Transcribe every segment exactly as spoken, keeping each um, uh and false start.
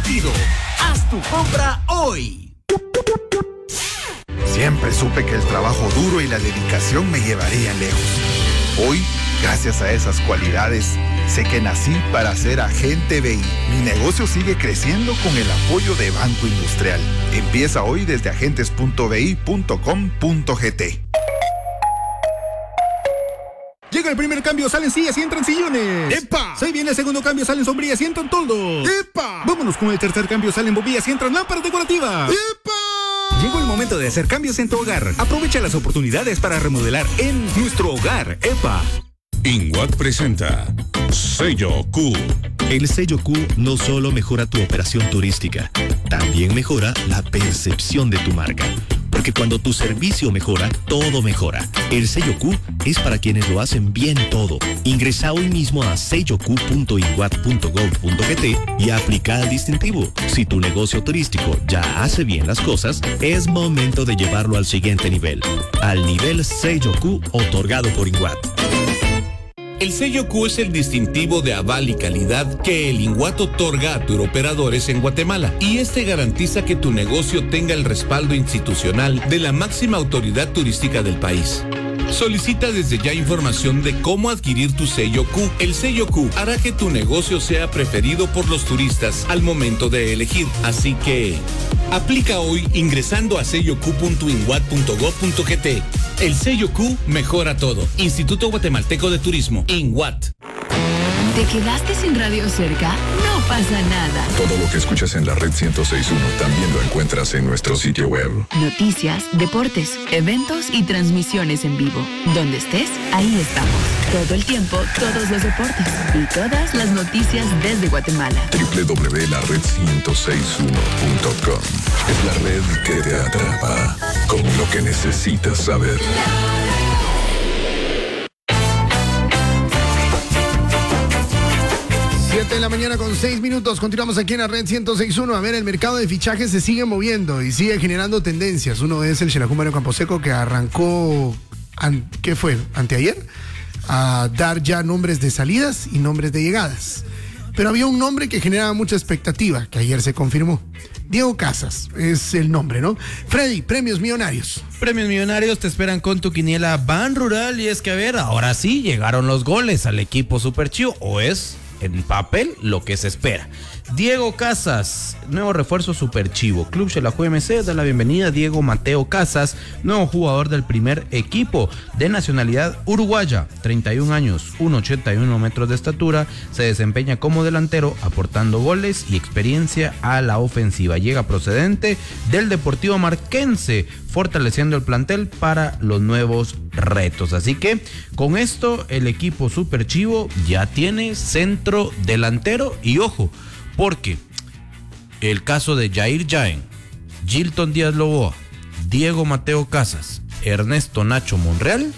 partido. Haz tu compra hoy. Siempre supe que el trabajo duro y la dedicación me llevarían lejos. Hoy, gracias a esas cualidades, sé que nací para ser agente B I. Mi negocio sigue creciendo con el apoyo de Banco Industrial. Empieza hoy desde agentes punto b i punto com punto g t. Llega el primer cambio, salen sillas y entran sillones. ¡Epa! Se viene el segundo cambio, salen sombrillas y entran toldos. ¡Epa! Vámonos con el tercer cambio, salen bombillas y entran lámparas decorativas. ¡Epa! Llegó el momento de hacer cambios en tu hogar. Aprovecha las oportunidades para remodelar en nuestro hogar. ¡Epa! INWAT presenta Sello Q. El sello Q no solo mejora tu operación turística, también mejora la percepción de tu marca. Porque cuando tu servicio mejora, todo mejora. El sello Q es para quienes lo hacen bien todo. Ingresa hoy mismo a sello q punto inwat punto gov punto g t y aplica el distintivo. Si tu negocio turístico ya hace bien las cosas, es momento de llevarlo al siguiente nivel. Al nivel sello Q otorgado por INWAT. El sello Q es el distintivo de aval y calidad que el INWAT otorga a turoperadores en Guatemala, y este garantiza que tu negocio tenga el respaldo institucional de la máxima autoridad turística del país. Solicita desde ya información de cómo adquirir tu sello Q. El sello Q hará que tu negocio sea preferido por los turistas al momento de elegir. Así que aplica hoy ingresando a sello q punto inwat punto gov punto g t. El sello Q mejora todo. Instituto Guatemalteco de Turismo, INWAT. ¿Te quedaste sin radio cerca? No pasa nada. Todo lo que escuchas en la red ciento seis punto uno también lo encuentras en nuestro sitio web. Noticias, deportes, eventos y transmisiones en vivo. Donde estés, ahí estamos. Todo el tiempo, todos los deportes y todas las noticias desde Guatemala. doble u doble u doble u punto la red ciento seis punto uno punto com. Es la red que te atrapa con lo que necesitas saber. siete de la mañana con seis minutos. Continuamos aquí en la red ciento seis punto uno. A ver, el mercado de fichajes se sigue moviendo y sigue generando tendencias. Uno es el Xelajú Mario Camposeco, que arrancó, an, ¿qué fue? ¿Anteayer? A dar ya nombres de salidas y nombres de llegadas. Pero había un nombre que generaba mucha expectativa, que ayer se confirmó. Diego Casas es el nombre, ¿no? Freddy, premios millonarios. Premios millonarios te esperan con tu quiniela Ban Rural. Y es que, a ver, ahora sí llegaron los goles al equipo Super Chivo. O es en papel lo que se espera. Diego Casas, nuevo refuerzo Super Chivo. Club Xelajú M C da la bienvenida a Diego Mateo Casas, nuevo jugador del primer equipo, de nacionalidad uruguaya, treinta y un años, uno ochenta y uno metros de estatura, se desempeña como delantero, aportando goles y experiencia a la ofensiva. Llega procedente del Deportivo Marquense, fortaleciendo el plantel para los nuevos retos. Así que con esto el equipo Super Chivo ya tiene centro delantero. Y ojo, porque el caso de Jair Jaén, Gilton Díaz Loboa, Diego Mateo Casas, Ernesto Nacho Monreal,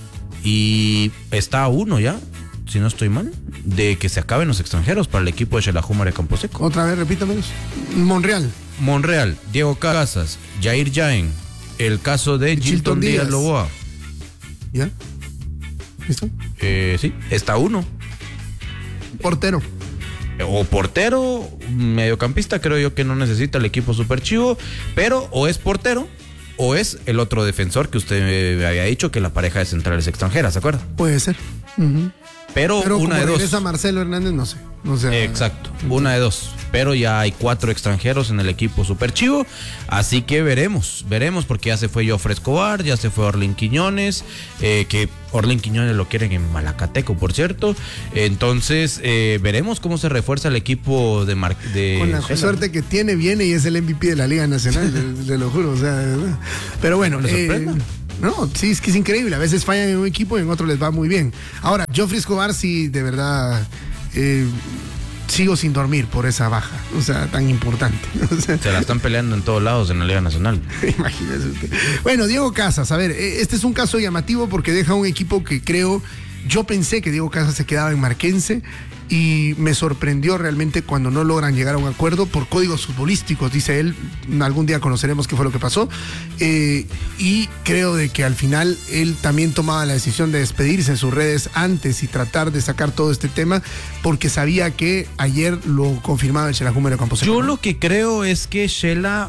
y está a uno ya, si no estoy mal, de que se acaben los extranjeros para el equipo de Xelajú Mario Camposeco. Otra vez, repítame. Monreal. Monreal, Diego Casas, Jair Jaén, el caso de Gilton, Gilton Díaz. Díaz Loboa. ¿Ya? ¿Listo? Eh, sí, está uno. Portero. O portero, mediocampista, creo yo que no necesita el equipo Super Chivo, pero o es portero o es el otro defensor que usted me había dicho, que la pareja de centrales extranjeras, ¿se acuerda? Puede ser. Uh-huh. Pero, pero una de dos. Regresa Marcelo Hernández, no sé. No sé. Exacto, una de dos. Pero ya hay cuatro extranjeros en el equipo Super Chivo, así que veremos, veremos, porque ya se fue Jofre Escobar, ya se fue Orlin Quiñones, eh, que Orlin Quiñones lo quieren en Malacateco, por cierto. Entonces, eh, veremos cómo se refuerza el equipo de Mar de Con la Gela. Suerte que tiene, viene y es el M V P de la Liga Nacional, te lo juro. O sea, pero bueno, eh, no, sí, es que es increíble. A veces fallan en un equipo y en otro les va muy bien. Ahora, Jofre Escobar, sí, de verdad, eh, sigo sin dormir por esa baja, o sea, tan importante. O sea, se la están peleando en todos lados en la Liga Nacional. Imagínese usted. Bueno, Diego Casas, a ver, este es un caso llamativo porque deja un equipo que creo Yo pensé que Diego Casas se quedaba en Marquense y me sorprendió realmente cuando no logran llegar a un acuerdo por códigos futbolísticos, dice él. Algún día conoceremos qué fue lo que pasó. Eh, y creo de que al final él también tomaba la decisión de despedirse en sus redes antes y tratar de sacar todo este tema porque sabía que ayer lo confirmaba el Xelajú Mario Camposeco. Yo lo que creo es que Xela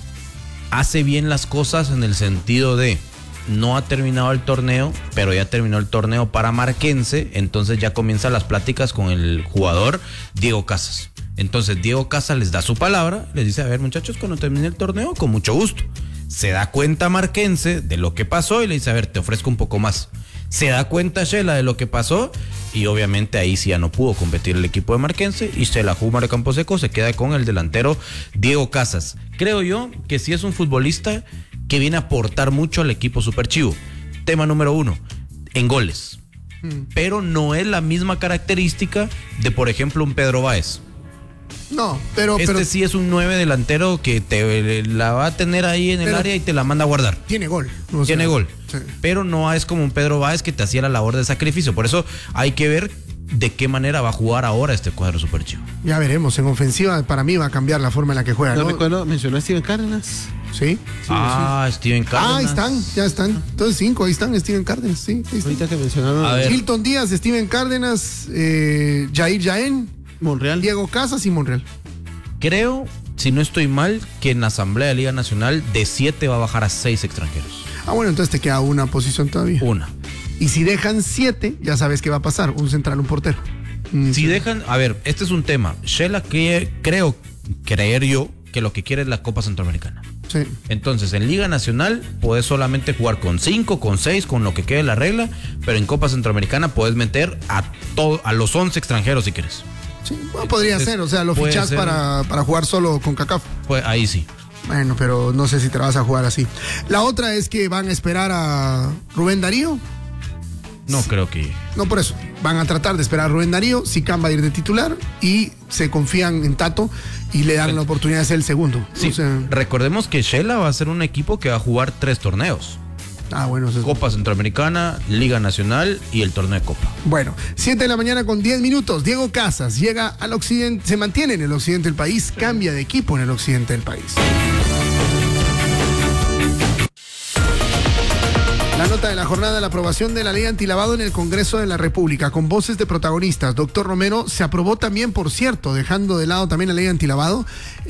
hace bien las cosas en el sentido de no ha terminado el torneo, pero ya terminó el torneo para Marquense, entonces ya comienzan las pláticas con el jugador Diego Casas. Entonces Diego Casas les da su palabra, les dice, a ver muchachos, cuando termine el torneo, con mucho gusto. Se da cuenta Marquense de lo que pasó y le dice, a ver, te ofrezco un poco más. Se da cuenta Xela de lo que pasó y obviamente ahí sí ya no pudo competir el equipo de Marquense y Xelajú Mario Camposeco se queda con el delantero Diego Casas. Creo yo que sí es un futbolista que viene a aportar mucho al equipo Super Chivo. Tema número uno, en goles. Mm. Pero no es la misma característica de, por ejemplo, un Pedro Báez. No, pero... Este pero, sí es un nueve delantero que te la va a tener ahí en el área y te la manda a guardar. Tiene gol. No tiene sé. gol. Sí. Pero no es como un Pedro Báez que te hacía la labor de sacrificio. Por eso hay que ver de qué manera va a jugar ahora este cuadro Super Chivo. Ya veremos. En ofensiva, para mí va a cambiar la forma en la que juega. No, ¿no? recuerdo, mencionó a Steven Cárdenas. ¿Sí? sí ah, sí. Steven Cárdenas. Ah, ahí están, ya están. Entonces cinco, ahí están, Steven Cárdenas, sí. Ahí Ahorita que mencionaron. A ver. Hilton Díaz, Steven Cárdenas, eh, Jair Jaén, Monreal, Diego Casas y Monreal. Creo, si no estoy mal, que en la Asamblea de Liga Nacional de siete va a bajar a seis extranjeros. Ah, bueno, entonces te queda una posición todavía. Una. Y si dejan siete, ya sabes qué va a pasar, un central, un portero. Mm, si sí. dejan, a ver, este es un tema. Xela cree, creo, creer yo, que lo que quiere es la Copa Centroamericana. Sí. Entonces, en Liga Nacional puedes solamente jugar con cinco, con seis, con lo que quede la regla, pero en Copa Centroamericana puedes meter a todo, a los once extranjeros si quieres. Sí, bueno, podría Entonces, ser, o sea, lo fichás para, para jugar solo con CACAF. Pues ahí sí. Bueno, pero no sé si te la vas a jugar así. La otra es que van a esperar a Rubén Darío. No sí. creo que... No, por eso. Van a tratar de esperar a Rubén Darío. Sicán va a ir de titular y se confían en Tato y le dan sí. la oportunidad de ser el segundo. Sí. O sea, recordemos que Xela va a ser un equipo que va a jugar tres torneos. Ah, bueno. Eso es... Copa Centroamericana, Liga Nacional y el torneo de Copa. Bueno, siete de la mañana con diez minutos. Diego Casas llega al occidente, se mantiene en el occidente del país, cambia de equipo en el occidente del país. La nota de la jornada, la aprobación de la ley antilavado en el Congreso de la República, con voces de protagonistas. Doctor Romero, se aprobó también, por cierto, dejando de lado también la ley antilavado.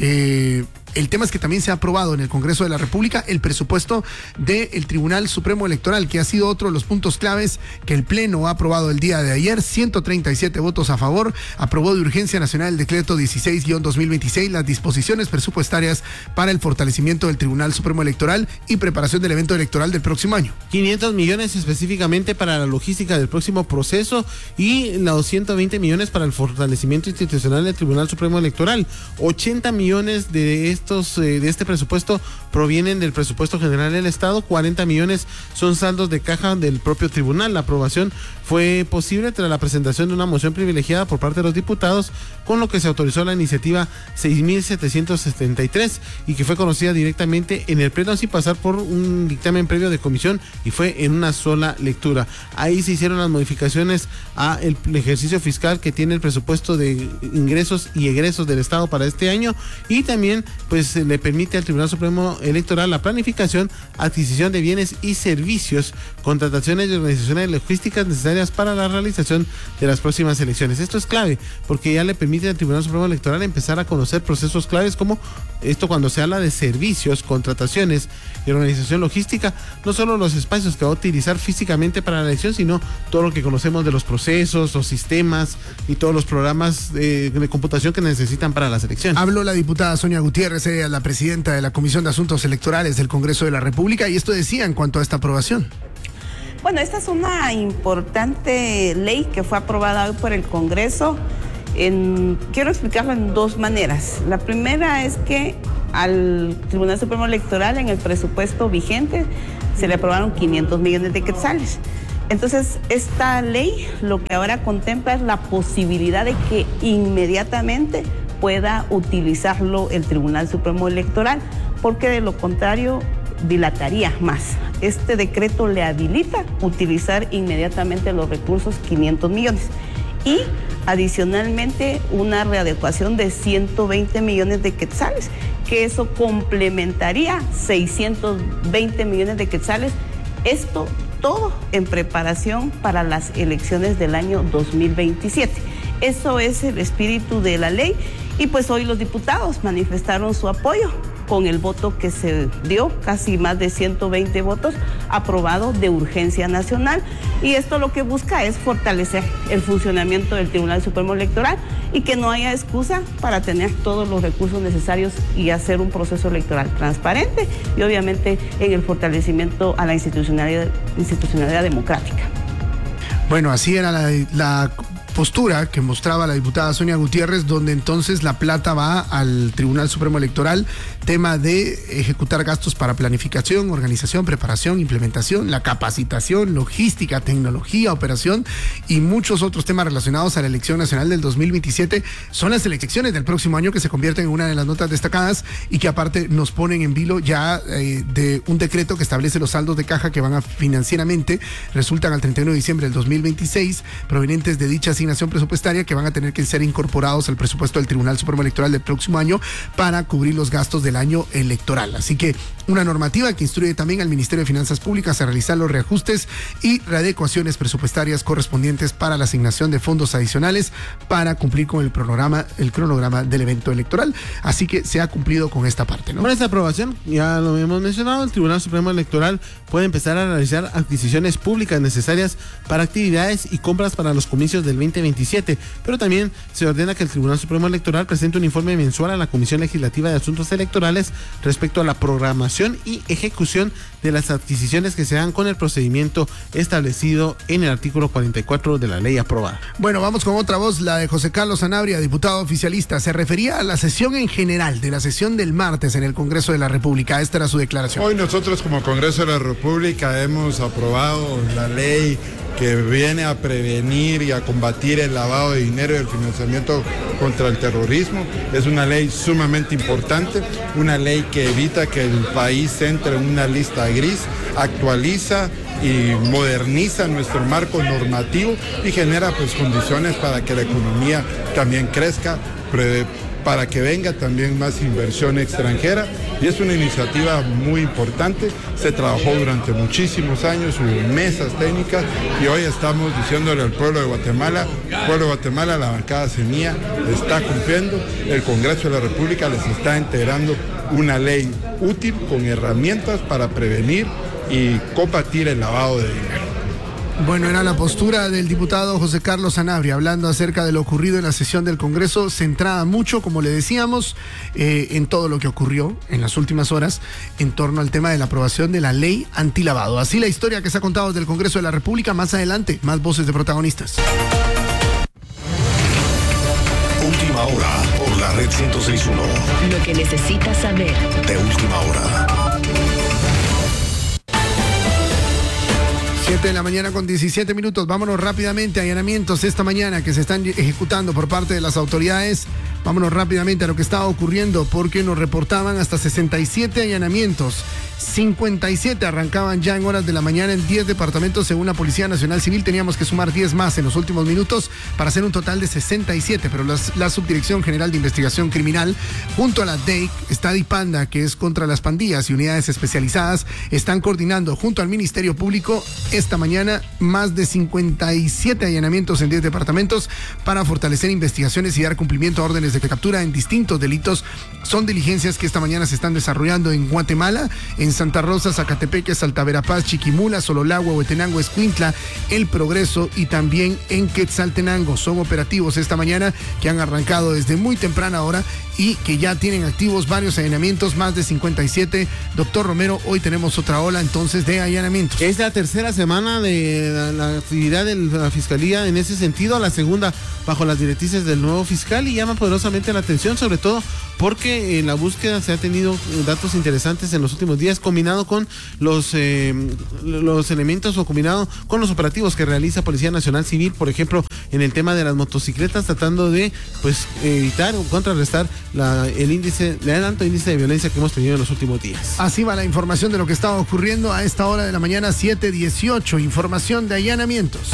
Eh, el tema es que también se ha aprobado en el Congreso de la República el presupuesto del Tribunal Supremo Electoral, que ha sido otro de los puntos claves que el Pleno ha aprobado el día de ayer. ciento treinta y siete votos a favor. Aprobó de urgencia nacional el decreto dieciséis guión dos mil veintiséis, las disposiciones presupuestarias para el fortalecimiento del Tribunal Supremo Electoral y preparación del evento electoral del próximo año. quinientos millones específicamente para la logística del próximo proceso y los ciento veinte millones para el fortalecimiento institucional del Tribunal Supremo Electoral. ochenta millones de estos eh, de este presupuesto provienen del presupuesto general del Estado, cuarenta millones son saldos de caja del propio tribunal. La aprobación fue posible tras la presentación de una moción privilegiada por parte de los diputados, con lo que se autorizó la iniciativa seis mil setecientos setenta y tres y que fue conocida directamente en el Pleno sin pasar por un dictamen previo de comisión y fue en una sola lectura. Ahí se hicieron las modificaciones a el ejercicio fiscal que tiene el presupuesto de ingresos y egresos del Estado para este año y también pues le permite al Tribunal Supremo Electoral la planificación, adquisición de bienes y servicios, contrataciones y organizaciones logísticas necesarias para la realización de las próximas elecciones. Esto es clave porque ya le permite al Tribunal Supremo Electoral empezar a conocer procesos claves como esto cuando se habla de servicios, contrataciones y organización logística, no solo los espacios que va a utilizar físicamente para la elección, sino todo lo que conocemos de los procesos, los sistemas y todos los programas de, de computación que necesitan para las elecciones. Habló la diputada Sonia Gutiérrez, ella, la presidenta de la Comisión de Asuntos Electorales del Congreso de la República, y esto decía en cuanto a esta aprobación. Bueno, esta es una importante ley que fue aprobada hoy por el Congreso. En, quiero explicarlo en dos maneras. La primera es que al Tribunal Supremo Electoral en el presupuesto vigente se le aprobaron quinientos millones de quetzales. Entonces, esta ley lo que ahora contempla es la posibilidad de que inmediatamente pueda utilizarlo el Tribunal Supremo Electoral, porque de lo contrario dilataría más. Este decreto le habilita utilizar inmediatamente los recursos, quinientos millones. Y adicionalmente una readecuación de ciento veinte millones de quetzales, que eso complementaría seiscientos veinte millones de quetzales. Esto todo en preparación para las elecciones del año dos mil veintisiete. Eso es el espíritu de la ley y pues hoy los diputados manifestaron su apoyo con el voto que se dio, casi más de ciento veinte votos, aprobado de urgencia nacional. Y esto lo que busca es fortalecer el funcionamiento del Tribunal Supremo Electoral y que no haya excusa para tener todos los recursos necesarios y hacer un proceso electoral transparente y obviamente en el fortalecimiento a la institucionalidad, institucionalidad democrática. Bueno, así era la, la postura que mostraba la diputada Sonia Gutiérrez, donde entonces la plata va al Tribunal Supremo Electoral, tema de ejecutar gastos para planificación, organización, preparación, implementación, la capacitación, logística, tecnología, operación y muchos otros temas relacionados a la elección nacional del dos mil veintisiete. Son las elecciones del próximo año que se convierten en una de las notas destacadas y que aparte nos ponen en vilo ya eh, de un decreto que establece los saldos de caja que van a financieramente resultan al treinta y uno de diciembre del dos mil veintiséis provenientes de dicha asignación presupuestaria que van a tener que ser incorporados al presupuesto del Tribunal Supremo Electoral del próximo año para cubrir los gastos del año electoral. Así que una normativa que instruye también al Ministerio de Finanzas Públicas a realizar los reajustes y readecuaciones presupuestarias correspondientes para la asignación de fondos adicionales para cumplir con el cronograma, el cronograma del evento electoral. Así que se ha cumplido con esta parte, ¿no? Con esta aprobación, ya lo hemos mencionado, el Tribunal Supremo Electoral puede empezar a realizar adquisiciones públicas necesarias para actividades y compras para los comicios del veinte veintisiete, pero también se ordena que el Tribunal Supremo Electoral presente un informe mensual a la Comisión Legislativa de Asuntos Electorales respecto a la programación y ejecución de las adquisiciones que se dan con el procedimiento establecido en el artículo cuarenta y cuatro de la ley aprobada. Bueno, vamos con otra voz, la de José Carlos Sanabria, diputado oficialista. Se refería a la sesión en general de la sesión del martes en el Congreso de la República. Esta era su declaración. Hoy nosotros como Congreso de la República hemos aprobado la ley que viene a prevenir y a combatir el lavado de dinero y el financiamiento contra el terrorismo. Es una ley sumamente importante, una ley que evita que el país entre en una lista gris, actualiza y moderniza nuestro marco normativo y genera pues condiciones para que la economía también crezca, pre- para que venga también más inversión extranjera y es una iniciativa muy importante. Se trabajó durante muchísimos años, hubo mesas técnicas y hoy estamos diciéndole al pueblo de Guatemala, pueblo de Guatemala, la bancada CENIA está cumpliendo, el Congreso de la República les está integrando una ley útil con herramientas para prevenir y combatir el lavado de dinero. Bueno, era la postura del diputado José Carlos Sanabria, hablando acerca de lo ocurrido en la sesión del Congreso, centrada mucho, como le decíamos, eh, en todo lo que ocurrió en las últimas horas en torno al tema de la aprobación de la ley antilavado. Así la historia que se ha contado desde el Congreso de la República. Más adelante, más voces de protagonistas. Última hora por la red ciento seis punto uno. Lo que necesitas saber. De última hora. siete de la mañana con diecisiete minutos. Vámonos rápidamente a allanamientos esta mañana que se están ejecutando por parte de las autoridades. Vámonos rápidamente a lo que estaba ocurriendo porque nos reportaban hasta sesenta y siete allanamientos. cincuenta y siete arrancaban ya en horas de la mañana en diez departamentos según la Policía Nacional Civil. Teníamos que sumar diez más en los últimos minutos para hacer un total de sesenta y siete, pero las, la Subdirección General de Investigación Criminal junto a la D E I C, está DIPANDA, que es contra las pandillas y unidades especializadas, están coordinando junto al Ministerio Público esta mañana más de cincuenta y siete allanamientos en diez departamentos para fortalecer investigaciones y dar cumplimiento a órdenes de captura en distintos delitos. Son diligencias que esta mañana se están desarrollando en Guatemala, en Santa Rosa, Zacatepeque, Salta Verapaz, Chiquimula, Sololagua, Huetenango, Escuintla, El Progreso y también en Quetzaltenango. Son operativos esta mañana que han arrancado desde muy temprana hora y que ya tienen activos varios allanamientos, más de cincuenta y siete. Doctor Romero, hoy tenemos otra ola entonces de allanamientos. Es la tercera semana de la, la actividad de la Fiscalía en ese sentido, la segunda bajo las directrices del nuevo fiscal, y llama poderosamente la atención, sobre todo porque en la búsqueda se ha tenido datos interesantes en los últimos días. días, combinado con los, eh, los elementos o combinado con los operativos que realiza Policía Nacional Civil, por ejemplo, en el tema de las motocicletas, tratando de pues evitar o contrarrestar la, el índice, el alto índice de violencia que hemos tenido en los últimos días. Así va la información de lo que está ocurriendo a esta hora de la mañana, siete dieciocho. Información de allanamientos.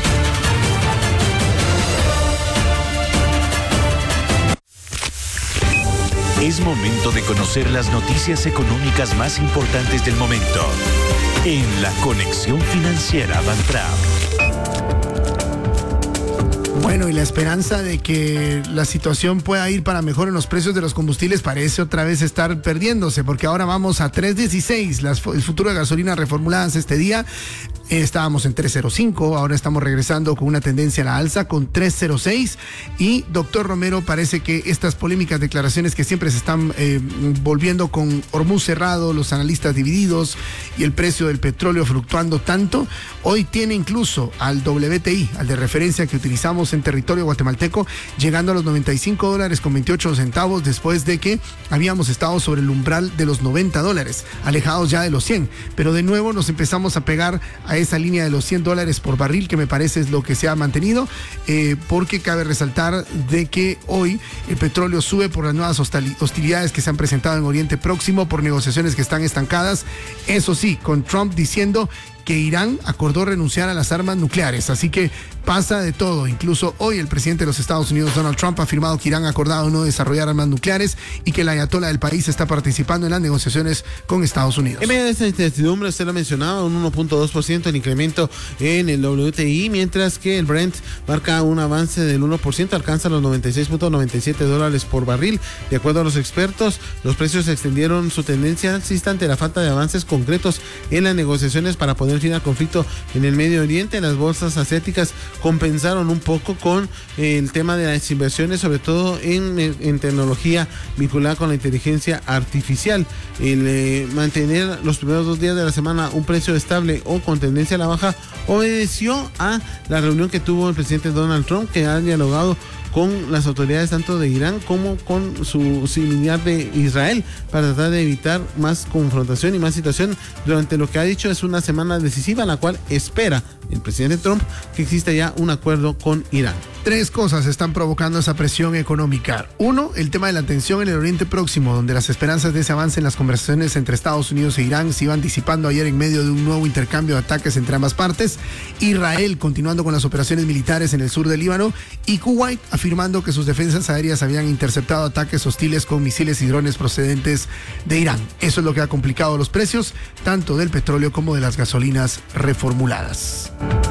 Es momento de conocer las noticias económicas más importantes del momento en la Conexión Financiera Bantrap. Bueno, y la esperanza de que la situación pueda ir para mejor en los precios de los combustibles parece otra vez estar perdiéndose, porque ahora vamos a tres dieciséis, las, el futuro de gasolina reformuladas este día. Eh, estábamos en tres cero cinco, ahora estamos regresando con una tendencia a la alza con tres cero seis. Y doctor Romero, parece que estas polémicas declaraciones que siempre se están eh, volviendo con Hormuz cerrado, los analistas divididos y el precio del petróleo fluctuando tanto, hoy tiene incluso al W T I, al de referencia que utilizamos en territorio guatemalteco, llegando a los noventa y cinco dólares con veintiocho centavos después de que habíamos estado sobre el umbral de los noventa dólares, alejados ya de los cien. Pero de nuevo nos empezamos a pegar a esa línea de los cien dólares por barril, que me parece es lo que se ha mantenido, eh, porque cabe resaltar de que hoy el petróleo sube por las nuevas hostilidades que se han presentado en Oriente Próximo, por negociaciones que están estancadas, eso sí, con Trump diciendo que Irán acordó renunciar a las armas nucleares, así que pasa de todo. Incluso hoy el presidente de los Estados Unidos, Donald Trump, ha afirmado que Irán ha acordado no desarrollar armas nucleares y que la ayatola del país está participando en las negociaciones con Estados Unidos. En medio de esta incertidumbre, usted lo mencionaba, un uno punto dos por ciento el incremento en el W T I, mientras que el Brent marca un avance del uno por ciento, alcanza los noventa y seis punto noventa y siete dólares por barril. De acuerdo a los expertos, los precios extendieron su tendencia alcista ante la falta de avances concretos en las negociaciones para poner fin al conflicto en el Medio Oriente. Las bolsas asiáticas compensaron un poco con eh, el tema de las inversiones, sobre todo en, en tecnología vinculada con la inteligencia artificial. El eh, mantener los primeros dos días de la semana un precio estable o con tendencia a la baja obedeció a la reunión que tuvo el presidente Donald Trump, que ha dialogado con las autoridades tanto de Irán como con su similar de Israel, para tratar de evitar más confrontación y más situación durante lo que ha dicho es una semana decisiva en la cual espera el presidente Trump que exista ya un acuerdo con Irán. Tres cosas están provocando esa presión económica. Uno, el tema de la tensión en el Oriente Próximo, donde las esperanzas de ese avance en las conversaciones entre Estados Unidos e Irán se iban disipando ayer en medio de un nuevo intercambio de ataques entre ambas partes. Israel continuando con las operaciones militares en el sur del Líbano y Kuwait afirmando que sus defensas aéreas habían interceptado ataques hostiles con misiles y drones procedentes de Irán. Eso es lo que ha complicado los precios, tanto del petróleo como de las gasolinas reformuladas.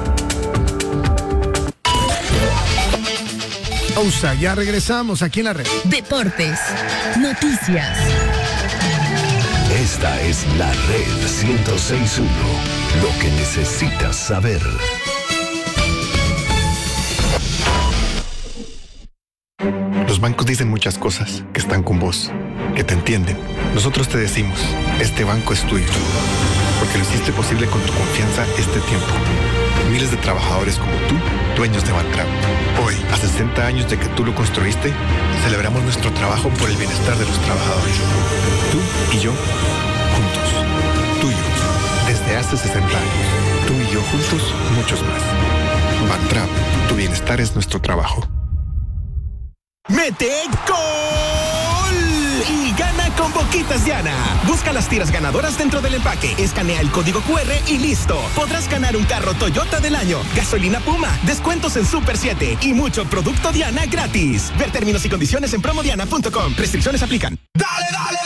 Pausa, ya regresamos aquí en la red. Deportes, noticias. Esta es la red ciento seis punto uno, lo que necesitas saber. Los bancos dicen muchas cosas, que están con vos, que te entienden. Nosotros te decimos, este banco es tuyo, porque lo hiciste posible con tu confianza este tiempo. Miles de trabajadores como tú, dueños de Bantrap. Hoy, a sesenta años de que tú lo construiste, celebramos nuestro trabajo por el bienestar de los trabajadores. Tú y yo, juntos. Tú y yo, desde hace sesenta años. Tú y yo juntos, muchos más. Bantrap, tu bienestar es nuestro trabajo. ¡Mete gol! Y gana con Boquitas Diana. Busca las tiras ganadoras dentro del empaque, escanea el código cu erre y listo. Podrás ganar un carro Toyota del año, gasolina Puma, descuentos en Super siete y mucho producto Diana gratis. Ver términos y condiciones en promodiana punto com. Restricciones aplican. ¡Dale, dale!